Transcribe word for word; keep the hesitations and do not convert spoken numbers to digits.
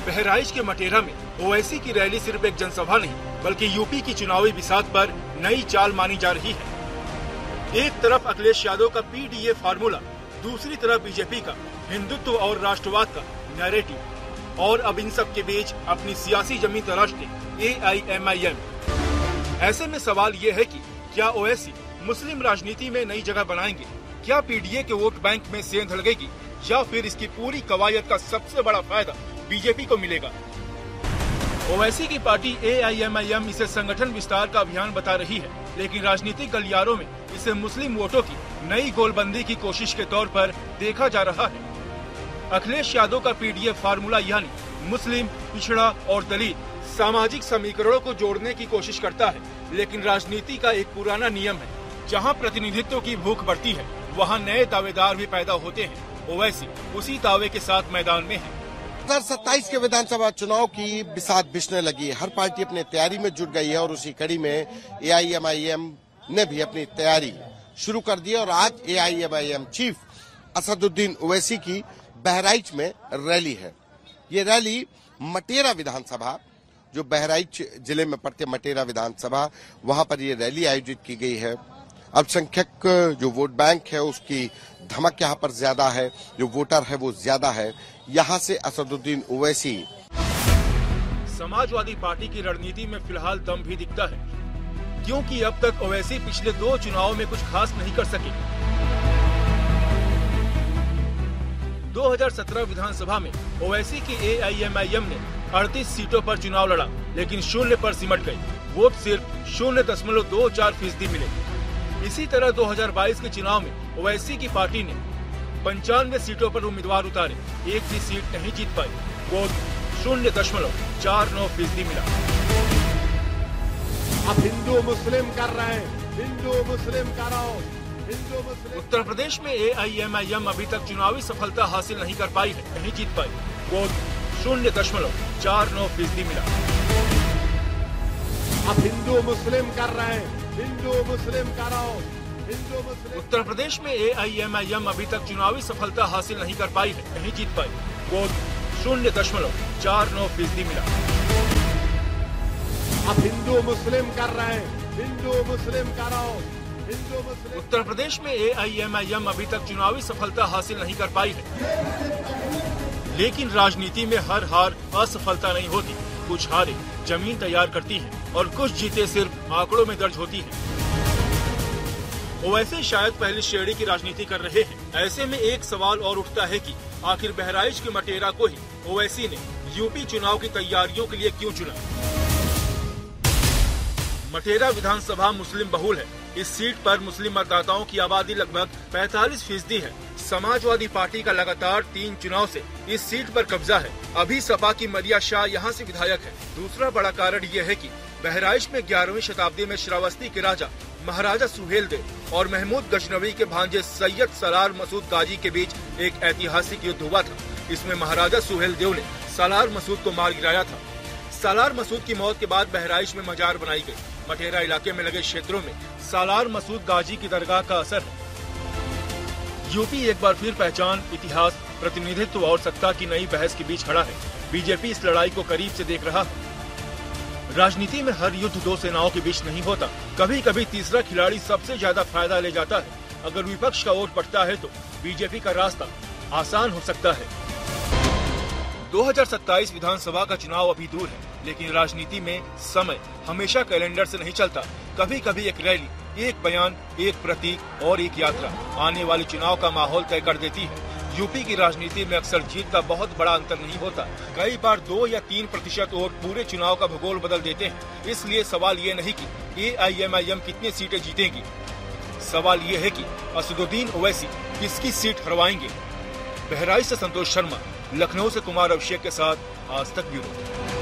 बहराइच के मटेरा में ओवैसी की रैली सिर्फ एक जनसभा नहीं बल्कि यूपी की चुनावी बिसात पर नई चाल मानी जा रही है। एक तरफ अखिलेश यादव का पीडीए फार्मूला, दूसरी तरफ बीजेपी का हिंदुत्व और राष्ट्रवाद का नैरेटिव, और अब इन सब के बीच अपनी सियासी जमीन तराशते ए आई एम आई एम। ऐसे में सवाल ये है कि क्या ओवैसी मुस्लिम राजनीति में नई जगह बनाएंगे? क्या पीडीए के वोट बैंक में सेंध लगेगी या फिर इसकी पूरी कवायद का सबसे बड़ा फायदा बीजेपी को मिलेगा? ओवैसी की party A I am I am इसे संगठन विस्तार का अभियान बता रही है, लेकिन राजनीतिक गलियारों में इसे मुस्लिम वोटों की नई गोलबंदी की कोशिश के तौर पर देखा जा रहा है। अखिलेश यादव का पीडीए फार्मूला यानी मुस्लिम, पिछड़ा और दलित सामाजिक समीकरणों को जोड़ने की कोशिश करता है, लेकिन राजनीति का एक पुराना नियम है, जहां प्रतिनिधित्व की भूख बढ़ती है वहां नए दावेदार भी पैदा होते हैं। ओवैसी उसी दावे के साथ मैदान में है। दो हज़ार सत्ताईस के विधानसभा चुनाव की बिसात बिछने लगी। हर पार्टी अपनी तैयारी में जुट गई है और उसी कड़ी में ए आई एम आई एम ने भी अपनी तैयारी शुरू कर दी है और आज ए I am I am chief Asaduddin Owaisi की बहराइच में रैली है। ये रैली मटेरा विधानसभा, जो बहराइच जिले में पड़ते मटेरा विधानसभा, वहां पर ये रैली आयोजित की गई है। अल्पसंख्यक जो वोट बैंक है उसकी धमक यहाँ पर ज्यादा है, जो वोटर है वो ज्यादा है। यहाँ से असदुद्दीन ओवैसी। समाजवादी पार्टी की रणनीति में फिलहाल दम भी दिखता है, क्योंकि अब तक ओवैसी पिछले दो चुनावों में कुछ खास नहीं कर सके। दो हज़ार सत्रह विधानसभा में ओवैसी की ए आई एम आई एम ने अड़तीस सीटों पर चुनाव लड़ा, लेकिन शून्य पर सिमट गई। वोट सिर्फ शून्य दशमलव दो चार फीसदी मिले। इसी तरह दो हज़ार बाईस के चुनाव में ओवैसी की पार्टी ने पंचानवे सीटों पर उम्मीदवार उतारे, एक भी सीट नहीं जीत पाई। वोट शून्य दशमलव चार नौ फीसदी मिला। अब हिंदू मुस्लिम कर रहे हैं, हिंदू मुस्लिम करो, हिंदू मुस्लिम। उत्तर प्रदेश में ए आई एम आई एम अभी तक चुनावी सफलता हासिल नहीं कर पाई है, नहीं जीत पाई। वोट शून्य दशमलव चार नौ फीसदी मिला। अब हिंदू मुस्लिम कर रहे हैं, हिंदू मुस्लिम करो, हिंदू मुस्लिम। उत्तर प्रदेश में ए आई एम आई एम अभी तक चुनावी सफलता हासिल नहीं कर पाई है, नहीं जीत पाई। वोट शून्य दशमलव चार नौ फीसदी मिला। अब हिंदू मुस्लिम कर रहे हैं, हिंदू मुस्लिम करो, हिंदू मुस्लिम। उत्तर प्रदेश में ए आई एम आई एम अभी तक चुनावी सफलता हासिल नहीं कर पाई है, लेकिन राजनीति में हर हार असफलता नहीं होती। कुछ हारे जमीन तैयार करती है और कुछ जीते सिर्फ आंकड़ों में दर्ज होती है। ओवैसी शायद पहली श्रेणी की राजनीति कर रहे हैं। ऐसे में एक सवाल और उठता है कि आखिर बहराइच के मटेरा को ही ओवैसी ने यूपी चुनाव की तैयारियों के लिए क्यों चुना? मटेरा विधानसभा मुस्लिम बहुल है। इस सीट पर मुस्लिम मतदाताओं की आबादी लगभग पैंतालीस फीसदी है। समाजवादी पार्टी का लगातार तीन चुनाव से इस सीट पर कब्जा है। अभी सपा की मरिया शाह यहाँ से विधायक है। दूसरा बड़ा कारण यह है कि बहराइच में ग्यारहवीं शताब्दी में श्रावस्ती के राजा महाराजा सुहेल देव और महमूद गजनवी के भांजे सैयद सलार मसूद गाजी के बीच एक ऐतिहासिक युद्ध हुआ था। इसमें महाराजा सुहेल देव ने सालार मसूद को मार गिराया था। सालार मसूद की मौत के बाद बहराइच में मजार बनाई गई। मटेरा इलाके में लगे क्षेत्रों में सालार मसूद गाजी की दरगाह का असर है। यूपी एक बार फिर पहचान, इतिहास, प्रतिनिधित्व और सत्ता की नई बहस के बीच खड़ा है। बीजेपी इस लड़ाई को करीब से देख रहा है। राजनीति में हर युद्ध दो सेनाओं के बीच नहीं होता। कभी कभी तीसरा खिलाड़ी सबसे ज्यादा फायदा ले जाता है। अगर विपक्ष का वोट बढ़ता है तो बीजेपी का रास्ता आसान हो सकता है। दो हज़ार सत्ताईस विधानसभा का चुनाव अभी दूर है, लेकिन राजनीति में समय हमेशा कैलेंडर से नहीं चलता। कभी कभी एक रैली, एक बयान, एक प्रतीक और एक यात्रा आने वाले चुनाव का माहौल तय कर देती है। यूपी की राजनीति में अक्सर जीत का बहुत बड़ा अंतर नहीं होता। कई बार दो या तीन प्रतिशत वोट पूरे चुनाव का भूगोल बदल देते हैं। इसलिए सवाल ये नहीं कि ए आई एम आई एम कितनी सीटें जीतेगी, सवाल ये है कि असदुद्दीन ओवैसी किसकी सीट हरवाएंगे। बहराइच से संतोष शर्मा, लखनऊ से कुमार अभिषेक के साथ आज तक ब्यूरो।